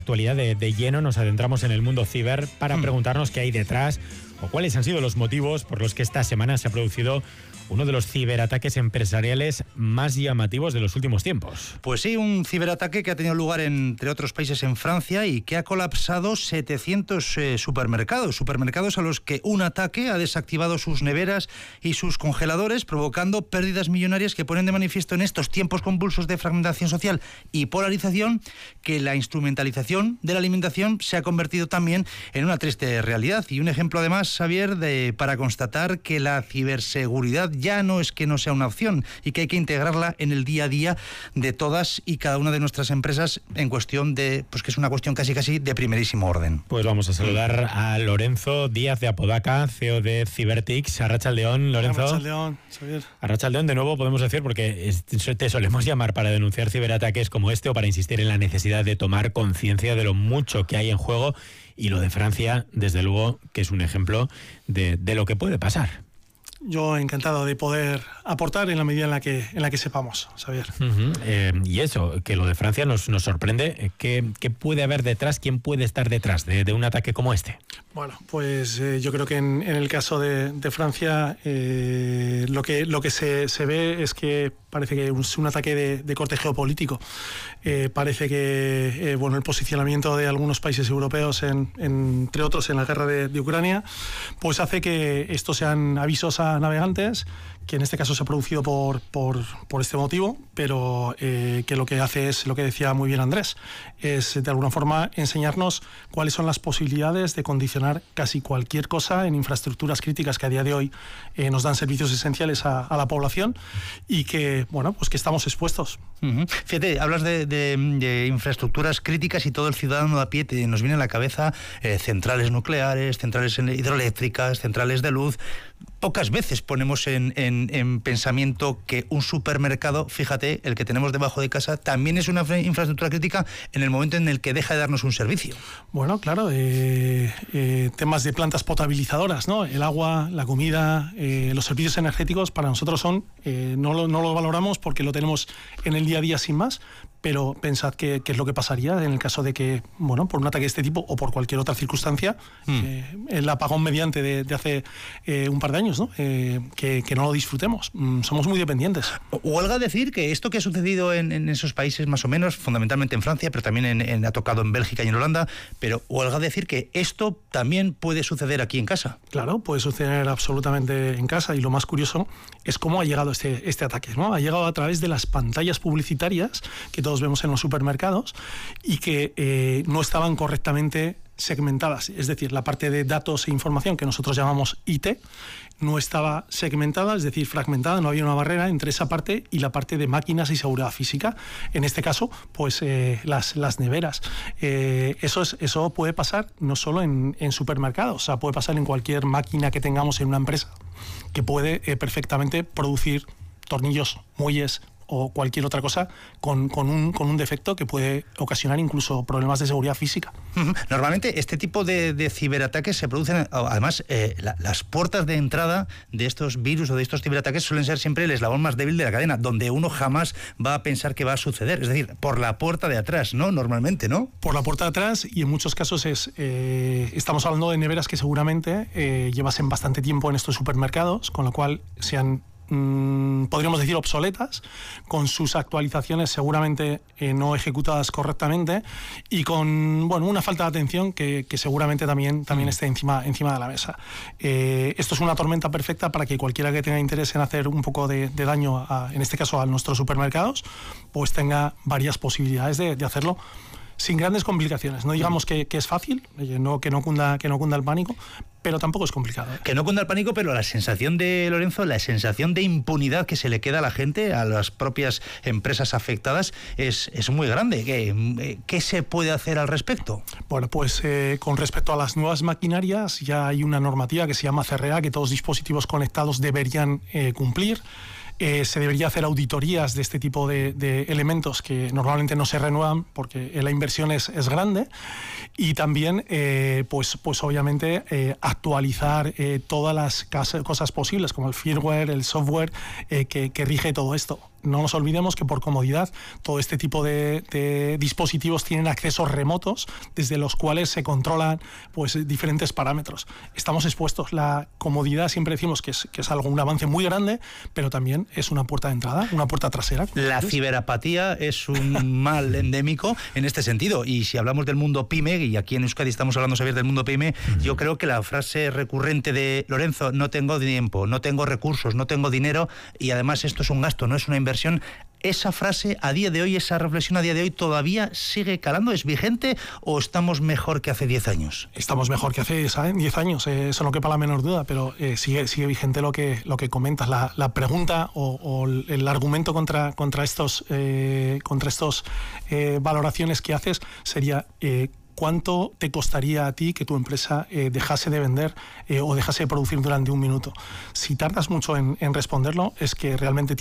Actualidad de lleno nos adentramos en el mundo ciber para preguntarnos qué hay detrás o cuáles han sido los motivos por los que esta semana se ha producido uno de los ciberataques empresariales más llamativos de los últimos tiempos. Pues sí, un ciberataque que ha tenido lugar entre otros países en Francia y que ha colapsado 700 supermercados a los que un ataque ha desactivado sus neveras y sus congeladores, provocando pérdidas millonarias que ponen de manifiesto en estos tiempos convulsos de fragmentación social y polarización que la instrumentalización de la alimentación se ha convertido también en una triste realidad. Y un ejemplo además, Xavier, para constatar que la ciberseguridad ya no es que no sea una opción y que hay que integrarla en el día a día de todas y cada una de nuestras empresas en cuestión de, pues que es una cuestión casi de primerísimo orden. Pues vamos a saludar a Lorenzo Díaz de Apodaca, CEO de Cybertics. Arratsaldeón, Lorenzo. Arratsaldeón, Xavier. Arratsaldeón de nuevo, podemos decir, porque te solemos llamar para denunciar ciberataques como este o para insistir en la necesidad de tomar conciencia de lo mucho que hay en juego, y lo de Francia, desde luego, que es un ejemplo de lo que puede pasar. Yo encantado de poder aportar en la medida en la que sepamos, Xavier. Y eso, que lo de Francia nos sorprende. ¿Qué puede haber detrás? ¿Quién puede estar detrás de un ataque como este? Bueno, pues yo creo que en el caso de Francia lo que se ve es que parece que es un ataque de corte geopolítico. Parece que el posicionamiento de algunos países europeos, entre otros en la guerra de Ucrania, pues hace que estos sean avisos a navegantes, que en este caso se ha producido por este motivo, pero que lo que hace es lo que decía muy bien Andrés, es de alguna forma enseñarnos cuáles son las posibilidades de condicionar casi cualquier cosa en infraestructuras críticas que a día de hoy nos dan servicios esenciales a la población y que, pues que estamos expuestos. Fíjate, hablas de infraestructuras críticas y todo el ciudadano de a pie nos viene a la cabeza centrales nucleares, centrales hidroeléctricas, centrales de luz. Pocas veces ponemos en pensamiento que un supermercado, fíjate, el que tenemos debajo de casa, también es una infraestructura crítica en el momento en el que deja de darnos un servicio. Bueno, claro, temas de plantas potabilizadoras, ¿no? El agua, la comida, los servicios energéticos para nosotros son, no lo valoramos porque lo tenemos en el día a día sin más, pero pensad qué es lo que pasaría en el caso de que, por un ataque de este tipo o por cualquier otra circunstancia, el apagón mediante de hace un par de años, ¿no? Que no lo disfrutemos. Somos muy dependientes. Huelga decir que esto que ha sucedido en esos países más o menos, fundamentalmente en Francia, pero también ha tocado en Bélgica y en Holanda, pero huelga decir que esto también puede suceder aquí en casa. Claro, puede suceder absolutamente en casa, y lo más curioso es cómo ha llegado este ataque, ¿no? Ha llegado a través de las pantallas publicitarias que todos vemos en los supermercados y que no estaban correctamente segmentadas, es decir, la parte de datos e información que nosotros llamamos IT no estaba segmentada, es decir, fragmentada, no había una barrera entre esa parte y la parte de máquinas y seguridad física. En este caso, pues las neveras. Eso puede pasar no solo en supermercados, o sea, puede pasar en cualquier máquina que tengamos en una empresa que puede perfectamente producir tornillos, muelles o cualquier otra cosa con un defecto que puede ocasionar incluso problemas de seguridad física. Normalmente este tipo de ciberataques se producen, además las puertas de entrada de estos virus o de estos ciberataques suelen ser siempre el eslabón más débil de la cadena, donde uno jamás va a pensar que va a suceder, es decir, por la puerta de atrás, ¿no? Normalmente, ¿no? Por la puerta de atrás, y en muchos casos estamos hablando de neveras que seguramente llevasen bastante tiempo en estos supermercados, con lo cual sean podríamos decir obsoletas, con sus actualizaciones seguramente no ejecutadas correctamente y con una falta de atención que seguramente también esté encima de la mesa. Esto es una tormenta perfecta para que cualquiera que tenga interés en hacer un poco de daño, en este caso a nuestros supermercados, pues tenga varias posibilidades de hacerlo sin grandes complicaciones. No digamos que es fácil, que no cunda el pánico, pero tampoco es complicado. Que no cunda el pánico, pero la sensación de Lorenzo, la sensación de impunidad que se le queda a la gente, a las propias empresas afectadas, es muy grande. ¿Qué se puede hacer al respecto? Bueno, pues con respecto a las nuevas maquinarias, ya hay una normativa que se llama CRA, que todos los dispositivos conectados deberían cumplir. Se debería hacer auditorías de este tipo de elementos que normalmente no se renuevan porque la inversión es grande, y también pues obviamente actualizar todas las cosas posibles como el firmware, el software que rige todo esto. no nos olvidemos que por comodidad todo este tipo de dispositivos tienen accesos remotos desde los cuales se controlan pues diferentes parámetros. Estamos expuestos. La comodidad siempre decimos que es algo, un avance muy grande, pero también es una puerta de entrada, una puerta trasera. La ciberapatía es un mal endémico en este sentido, y si hablamos del mundo PYME, y aquí en Euskadi estamos hablando, Xavier, del mundo PYME, yo creo que la frase recurrente de Lorenzo, no tengo tiempo, no tengo recursos, no tengo dinero, y además esto es un gasto, no es una inversión, esa frase a día de hoy, esa reflexión a día de hoy todavía sigue calando, ¿es vigente o estamos mejor que hace 10 años? Estamos mejor que hace 10 años, eso no quepa la menor duda, pero sigue vigente lo que comentas. La pregunta o el argumento contra estos valoraciones que haces sería ¿cuánto te costaría a ti que tu empresa dejase de vender o dejase de producir durante un minuto? Si tardas mucho en responderlo, es que realmente